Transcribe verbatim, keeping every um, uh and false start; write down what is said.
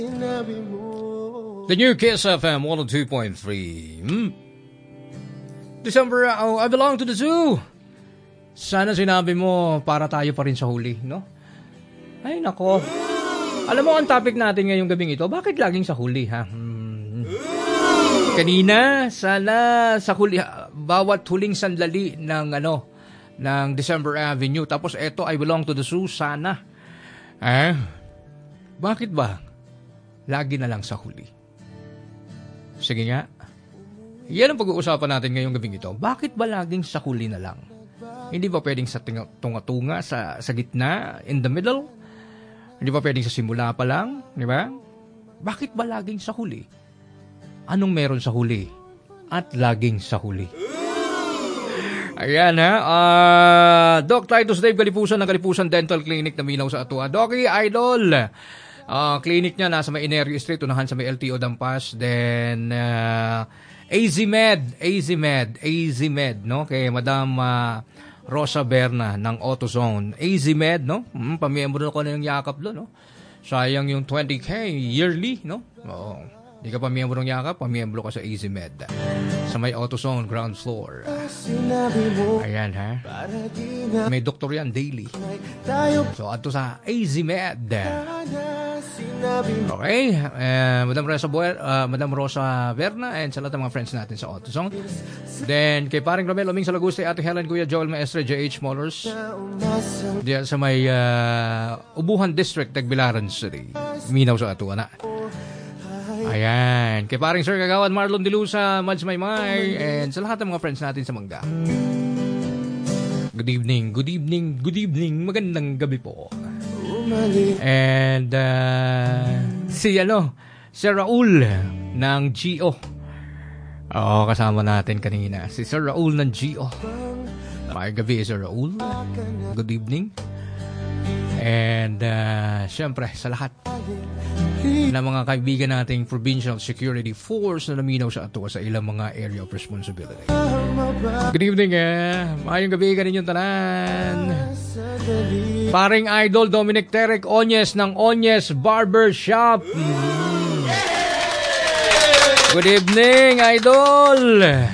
The new Kiss F M one oh two point three. Hmm? December, oh, I belong to the zoo. Sana sinabi mo para tayo pa rin sa huli, no? Ay, nako. Alam mo, ang topic natin ngayong gabing ito, bakit laging sa huli, ha? Hmm. Kanina, sana sa huli, bawat huling sandali ng, ano, ng December Avenue. Tapos eto, I belong to the zoo, sana. Eh? Bakit ba? Lagi na lang sa huli. Sige nga. Yan ang pag-uusapan natin ngayong gabing ito. Bakit ba laging sa huli na lang? Hindi ba pwedeng sa tunga-tunga, sa, sa gitna, in the middle? Hindi ba pwedeng sa simula pa lang? Di ba? Bakit ba laging sa huli? Anong meron sa huli? At laging sa huli? Ayan ha. Uh, Doc Titus Dave Kalipusan ng Kalipusan Dental Clinic na Minaw sa Atua. Doc Idol! Uh, clinic niya nasa may Inerio Street, unahan sa may L T O Dampas. Then, uh, A Z Med, A Z Med, A Z Med, no? Kay Madam uh, Rosa Berna ng AutoZone. A Z Med, no? Hmm, pamiyembro na ko na yung yakap doon, no? Sayang yung twenty K yearly, no? Oo. Di ka pamiyembro ng yakap, pamiyembro ka sa A Z Med. Sa may AutoZone, ground floor. Ayan, ha? May doktor yan, daily. So, ato sa A Z Med. Okay, uh, Madam Rosa Boer, uh, Madam Rosa Verna, and sa lahat ng mga friends natin sa AutoZone. Then, kay paring Romel, Oming Salaguste, Ate Helen, Kuya Joel Maestre, J H Motors. Diyan sa may uh, Ubuhan District, Tagbilaran City. Minaw sa Atua na. Ayan, kay paring Sir Kagawan, Marlon Dilusa, Mads Maymay, and sa lahat ng mga friends natin sa Mangga. Good evening, good evening, good evening, magandang gabi po. And uh, si ano, si Raul ng G O. Oo, kasama natin kanina. Si Sir Raul ng G O. May gabi, Sir Raul. Good evening. And uh, syempre, sa lahat ng mga kaibigan nating Provincial Security Force na naminaw sa ato sa ilang mga area of responsibility. Good evening, eh. Mayong gabi ka ninyong tanan. Paring Idol Dominic Terek Onyes ng Onyes Barber Shop. Mm. Good evening, Idol.